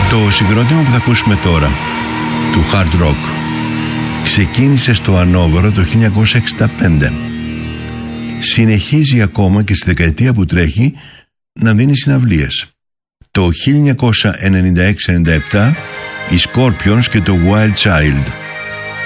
Το συγκρότημα που θα ακούσουμε τώρα, του hard rock, ξεκίνησε στο Ανόβερο το 1965. Συνεχίζει ακόμα και στη δεκαετία που τρέχει να δίνει συναυλίες. Το 1996-97 οι Scorpions και το Wild Child.